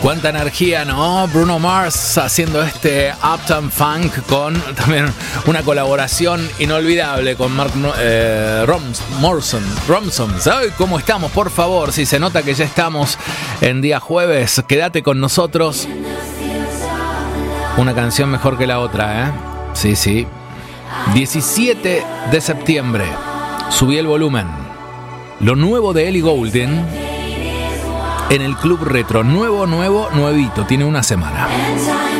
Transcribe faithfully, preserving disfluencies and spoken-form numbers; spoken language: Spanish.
Cuánta energía, ¿no? Bruno Mars haciendo este Uptown Funk con también una colaboración inolvidable con Mark eh, Roms, Morrison. Romson. ¿Sabes cómo estamos? Por favor, si se nota que ya estamos en día jueves, quédate con nosotros. Una canción mejor que la otra, ¿eh? Sí, sí. diecisiete de septiembre. Subí el volumen. Lo nuevo de Ellie Goulding en el Club Retro. Nuevo, nuevo, nuevito. Tiene una semana.